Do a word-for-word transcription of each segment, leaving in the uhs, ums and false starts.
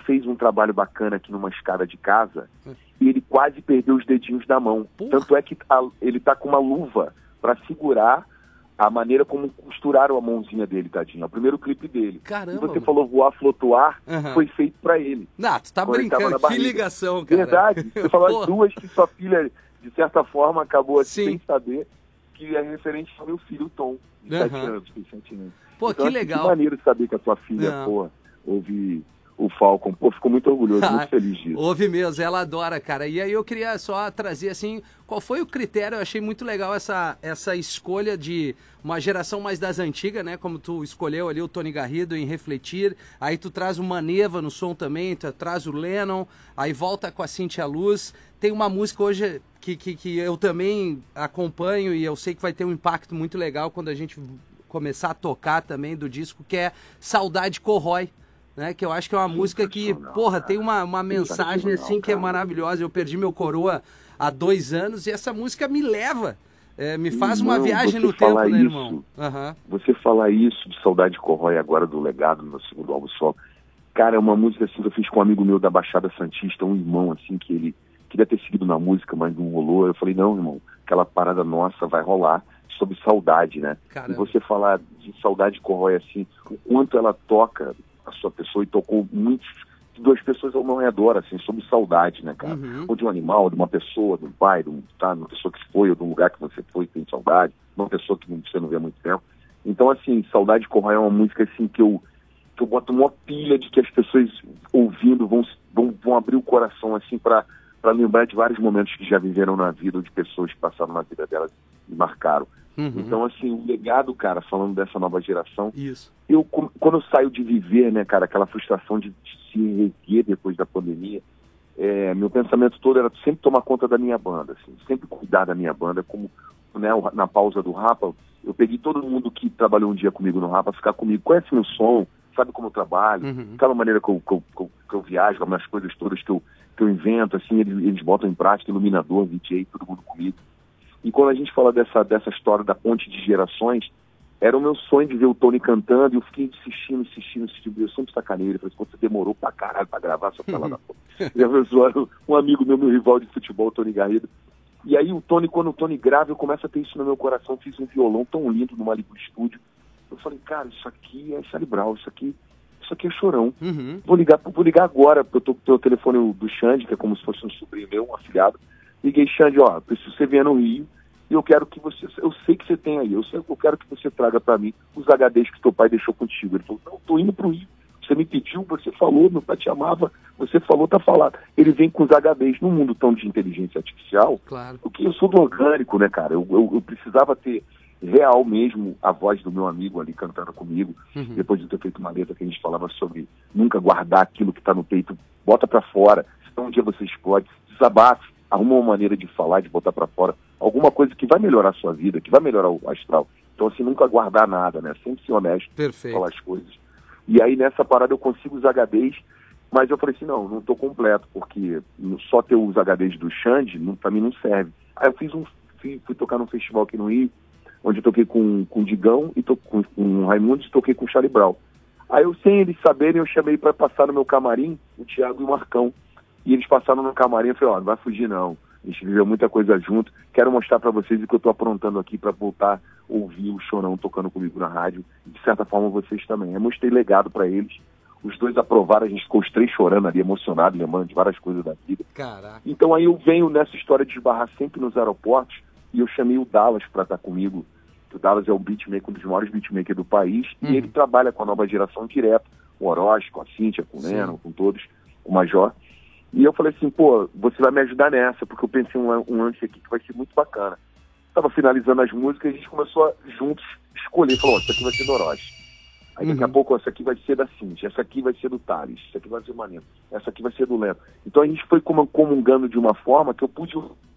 fez um trabalho bacana aqui numa escada de casa e ele quase perdeu os dedinhos da mão. Porra. Tanto é que a, ele tá com uma luva para segurar a maneira como costuraram a mãozinha dele, tadinho. É o primeiro clipe dele. Caramba. E você mano. falou voar, flutuar, uhum. foi feito para ele. Não, tu tá brincando, que ligação, cara. Verdade. Você falou as duas que sua filha, de certa forma, acabou assim, sem saber que é referente ao meu filho, Tom, de uhum. sete anos, de sete anos. Pô, então, que legal. Que maneiro saber que a tua filha, pô, ouve o Falcon. Pô, ficou muito orgulhoso, muito feliz disso. Ouve mesmo, ela adora, cara. E aí eu queria só trazer, assim, qual foi o critério? Eu achei muito legal essa, essa escolha de uma geração mais das antigas, né? Como tu escolheu ali o Tony Garrido em Refletir. Aí tu traz o Maneva no som também, tu traz o Lennon. Aí volta com a Cintia Luz. Tem uma música hoje que, que, que eu também acompanho e eu sei que vai ter um impacto muito legal quando a gente começar a tocar também do disco, que é Saudade Corrói. Né, que eu acho que é uma música que, porra, tem uma, uma mensagem assim que é maravilhosa. Eu perdi meu coroa há dois anos e essa música me leva, é, me faz irmão, uma viagem no tempo, né, isso, irmão? Uhum. Você falar isso de Saudade Corrói agora do Legado, no meu segundo álbum solo, cara, é uma música assim que eu fiz com um amigo meu da Baixada Santista, um irmão assim que ele queria ter seguido na música, mas não rolou. Eu falei, não, irmão, aquela parada nossa vai rolar sobre saudade, né? Caramba. E você falar de Saudade Corrói assim, o quanto ela toca a sua pessoa e tocou muitas, duas pessoas ao meu redor, assim, sobre saudade, né, cara? Uhum. Ou de um animal, de uma pessoa, de um pai, de, um, tá, de uma pessoa que se foi, ou de um lugar que você foi e tem saudade, de uma pessoa que você não vê há muito tempo. Então, assim, Saudade Corrói é uma música, assim, que eu, que eu boto uma pilha de que as pessoas ouvindo vão, vão, vão abrir o coração, assim, para para lembrar de vários momentos que já viveram na vida, ou de pessoas que passaram na vida delas e marcaram. Uhum. Então, assim, o legado, cara, falando dessa nova geração, Isso. eu, quando eu saio de viver, né, cara, aquela frustração de, de se reerguer depois da pandemia, é, meu pensamento todo era sempre tomar conta da minha banda, assim, sempre cuidar da minha banda, como, né, na pausa do Rapa, eu peguei todo mundo que trabalhou um dia comigo no Rapa, ficar comigo, conhece meu som, sabe como eu trabalho, uhum. aquela maneira que eu, que, eu, que, eu, que eu viajo, as coisas todas que eu, que eu invento, assim, eles, eles botam em prática, iluminador, D J, todo mundo comigo. E quando a gente fala dessa, dessa história da ponte de gerações, era o meu sonho de ver o Tony cantando, e eu fiquei insistindo, insistindo, insistindo, eu sempre sacaneio, ele falou assim, você demorou pra caralho pra gravar, só pra lá da porra. E eu, um amigo meu, meu rival de futebol, o Tony Garrido, e aí o Tony, quando o Tony grava, eu começo a ter isso no meu coração, fiz um violão tão lindo no Malibu Studio, eu falei, cara, isso aqui é Charlie Brown, isso aqui, isso aqui é Chorão. Uhum. Vou ligar, vou ligar agora, eu tô com o telefone do Xande, que é como se fosse um sobrinho meu, um afilhado. Liguei, Xande, ó, preciso que você venha no Rio, e eu quero que você, eu sei que você tem aí, eu, sei, eu quero que você traga para mim os H Ds que teu pai deixou contigo. Ele falou, não, tô indo pro Rio, você me pediu, você falou, meu pai te amava, você falou, tá falado. Ele vem com os H Ds num mundo tão de inteligência artificial, claro. Porque eu sou do orgânico, né, cara, eu, eu, eu precisava ter real mesmo a voz do meu amigo ali cantando comigo, uhum. Depois de ter feito uma letra que a gente falava sobre nunca guardar aquilo que está no peito, bota para fora, senão um dia você explode, desabafe, arruma uma maneira de falar, de botar para fora, alguma coisa que vai melhorar a sua vida, que vai melhorar o astral. Então, assim, nunca guardar nada, né, sempre ser honesto, Perfeito. Falar as coisas. E aí, nessa parada, eu consigo os H Ds, mas eu falei assim, não, não tô completo, porque só ter os H Ds do Xande, para mim não serve. Aí eu fiz um, fui, fui tocar num festival aqui no Rio, onde eu toquei com, com o Digão, e to, com, com o Raimundo, e toquei com o Charlie Brown. Aí eu, sem eles saberem, eu chamei para passar no meu camarim o Thiago e o Marcão. E eles passaram no camarim, eu falei, ó, não vai fugir não. A gente viveu muita coisa junto. Quero mostrar para vocês o que eu tô aprontando aqui para voltar a ouvir o Chorão tocando comigo na rádio. E de certa forma vocês também. Eu mostrei legado para eles. Os dois aprovaram, a gente ficou os três chorando ali, emocionado, lembrando de várias coisas da vida. Caraca. Então aí eu venho nessa história de esbarrar sempre nos aeroportos, e eu chamei o Dallas para estar comigo. O Dallas é o beatmaker, um dos maiores beatmakers do país, uhum. E ele trabalha com a nova geração direto, com o Orochi, com a Cíntia, com o Lennon, com todos, com o Major. E eu falei assim, pô, você vai me ajudar nessa, porque eu pensei um, um lance aqui que vai ser muito bacana. Estava finalizando as músicas e a gente começou a juntos escolher, falou, ó, isso aqui vai ser do Orochi. Aí daqui uhum. a pouco, ó, essa aqui vai ser da Cíntia, essa aqui vai ser do Thales, essa aqui vai ser do Maneno, essa aqui vai ser do Lennon. Então a gente foi comungando de uma forma que eu pude...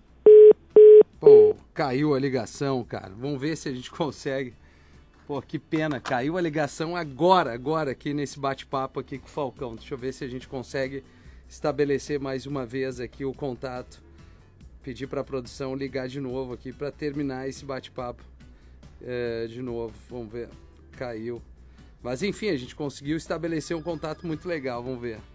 Pô, caiu a ligação, cara. Vamos ver se a gente consegue. Pô, que pena. Caiu a ligação agora, agora aqui nesse bate-papo aqui com o Falcão. Deixa eu ver se a gente consegue estabelecer mais uma vez aqui o contato. Pedir para a produção ligar de novo aqui para terminar esse bate-papo. É, de novo, vamos ver. Caiu. Mas enfim, a gente conseguiu estabelecer um contato muito legal. Vamos ver.